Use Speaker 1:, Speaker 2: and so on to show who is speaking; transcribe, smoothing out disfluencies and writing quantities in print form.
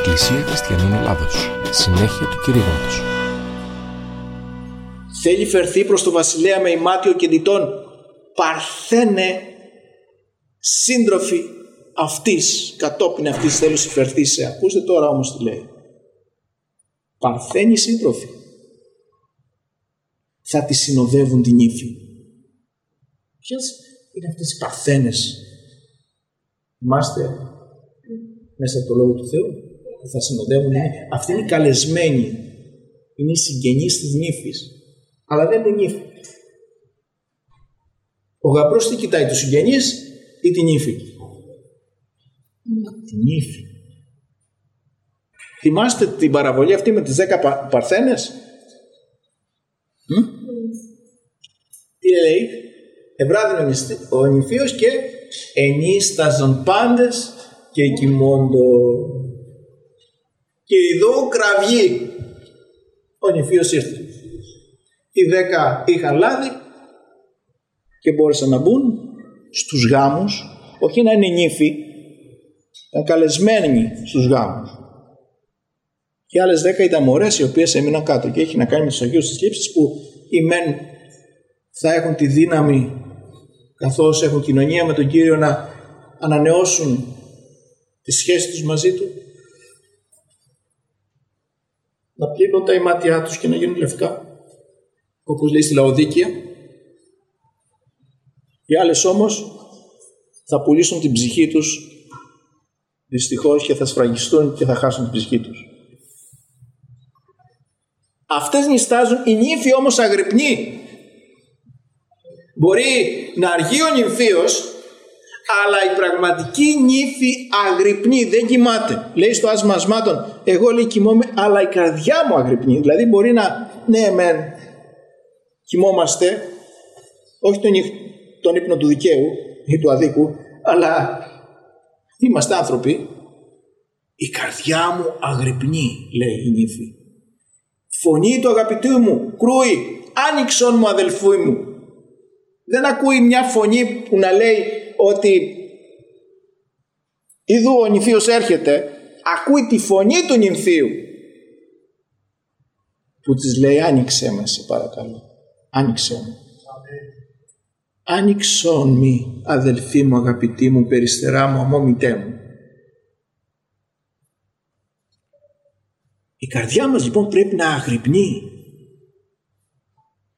Speaker 1: Εκκλησία Χριστιανών Ελλάδος. Συνέχεια του κηρύγματος.
Speaker 2: Θέλει φερθεί προς το βασιλέα με ημάτιο και διτών. Παρθένε σύντροφοι αυτής, κατόπιν αυτής θέλω συμφερθήσε. Ακούστε τώρα όμως τι λέει. Παρθένοι σύντροφοι θα τη συνοδεύουν την ύφη. Ποιες είναι αυτές οι παρθένες? Θυμάστε μέσα από το Λόγο του Θεού που θα συνοδεύουν. Αυτοί είναι οι καλεσμένοι. Είναι οι συγγενείς της νύφης. Αλλά δεν είναι νύφη. Ο γαμπρός τι κοιτάει, τους συγγενείς ή την ύφη? Την ύφη. Θυμάστε την παραβολή αυτή με τις 10 παρθένες? Τι λέει? Ευράδυνε ο νηφίος και ενίσταζον πάντες και κοιμώντο. Και ειδώ κραυγή. Ο νηφίος ήρθε. Οι 10 είχαν λάδι και μπόρεσαν να μπουν στους γάμους, όχι να είναι νύφοι, ήταν καλεσμένοι στους γάμους. Και άλλες 10 ήταν μωρές οι οποίες έμειναν κάτω, και έχει να κάνει με τους Αγίους της Λήψης, που οι μεν θα έχουν τη δύναμη, καθώς έχουν κοινωνία με τον Κύριο, να ανανεώσουν τη σχέση τους μαζί Του, να πλύνουν τα ημάτια τους και να γίνουν λευκά, όπως λέει στη Λαοδίκεια. Οι άλλες όμως θα πουλήσουν την ψυχή τους, δυστυχώς, και θα σφραγιστούν και θα χάσουν την ψυχή τους. Αυτές νηστάζουν, οι νύφοι όμως αγρυπνοί. Μπορεί να αργεί ο νυμφίος, αλλά η πραγματική νύφη αγρυπνεί, δεν κοιμάται. Λέει στο άσμα ασμάτων, εγώ λέει κοιμόμαι, αλλά η καρδιά μου αγρυπνεί. Δηλαδή μπορεί να, ναι μεν, κοιμόμαστε, όχι τον ύπνο του δικαίου ή του αδίκου, αλλά είμαστε άνθρωποι. Η καρδιά μου αγρυπνεί, λέει η νύφη. Φωνή του αγαπητού μου κρούει, άνοιξον μου αδελφού μου. Δεν ακούει μια φωνή που να λέει ότι ειδού ο νυμφίος έρχεται. Ακούει τη φωνή του νυμφίου που της λέει, άνοιξέ με σε παρακαλώ, άνοιξέ με. Άνοιξον μη αδελφή μου, αγαπητή μου, περιστερά μου, αμόμητέ μου. Η καρδιά μας λοιπόν πρέπει να αγρυπνεί.